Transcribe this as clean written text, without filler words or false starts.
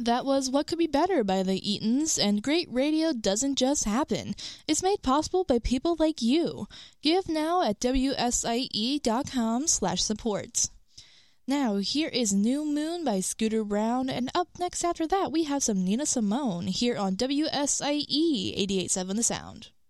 That was What Could Be Better by the Eatons, and great radio doesn't just happen. It's made possible by people like you. Give now at wsie.com/support. Now, here is New Moon by Scooter Brown, and up next after that we have some Nina Simone here on WSIE 88.7 The Sound.